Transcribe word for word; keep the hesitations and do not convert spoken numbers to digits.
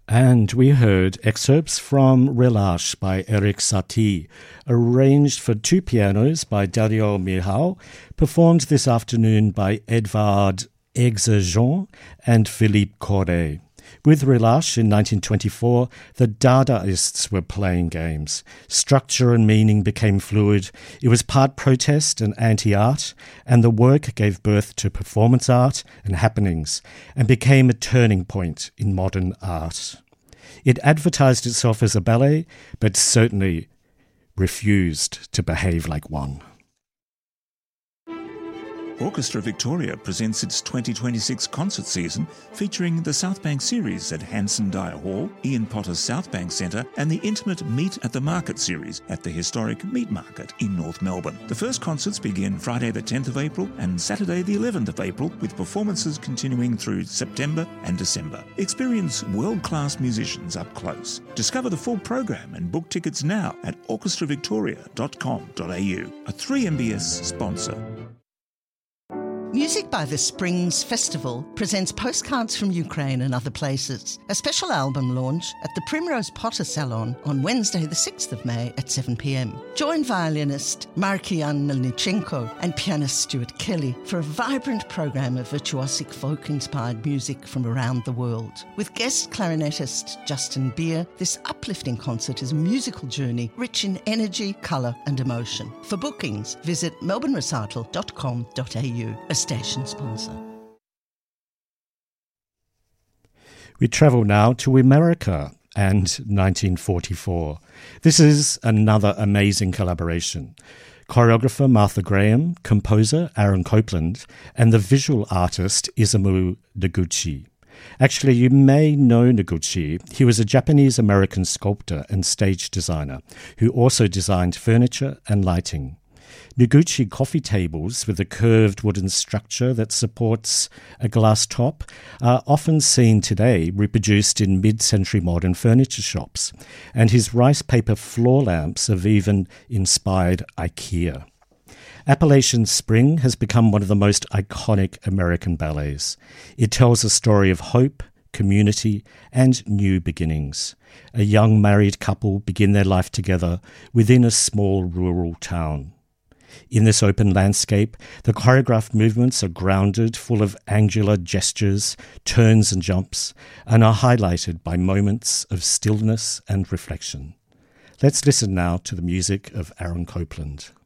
And we heard excerpts from Relâche by Erik Satie, arranged for two pianos by Dario Mihau, performed this afternoon by Edvard Exerjean and Philippe Corday. With Relâche in nineteen twenty-four, the Dadaists were playing games. Structure and meaning became fluid. It was part protest and anti-art, and the work gave birth to performance art and happenings, and became a turning point in modern art. It advertised itself as a ballet, but certainly refused to behave like one. Orchestra Victoria presents its twenty twenty-six concert season featuring the South Bank series at Hanson Dyer Hall, Ian Potter's South Bank Centre and the intimate Meet at the Market series at the historic Meat Market in North Melbourne. The first concerts begin Friday the tenth of April and Saturday the eleventh of April, with performances continuing through September and December. Experience world-class musicians up close. Discover the full program and book tickets now at orchestra victoria dot com dot a u, a three M B S sponsor. Music by the Springs Festival presents postcards from Ukraine and other places. A special album launch at the Primrose Potter Salon on Wednesday the sixth of May at seven p.m. Join violinist Markian Melnichenko and pianist Stuart Kelly for a vibrant program of virtuosic folk-inspired music from around the world. With guest clarinetist Justin Beer, this uplifting concert is a musical journey rich in energy, colour and emotion. For bookings, visit melbourne recital dot com dot a u. Station sponsor. We travel now to America and nineteen forty-four. This is another amazing collaboration. Choreographer Martha Graham, composer Aaron Copland, and the visual artist Isamu Noguchi. Actually, you may know Noguchi. He was a Japanese-American sculptor and stage designer who also designed furniture and lighting. Noguchi coffee tables with a curved wooden structure that supports a glass top are often seen today reproduced in mid-century modern furniture shops, and his rice paper floor lamps have even inspired IKEA. Appalachian Spring has become one of the most iconic American ballets. It tells a story of hope, community, and new beginnings. A young married couple begin their life together within a small rural town. In this open landscape, the choreographed movements are grounded, full of angular gestures, turns and jumps, and are highlighted by moments of stillness and reflection. Let's listen now to the music of Aaron Copland.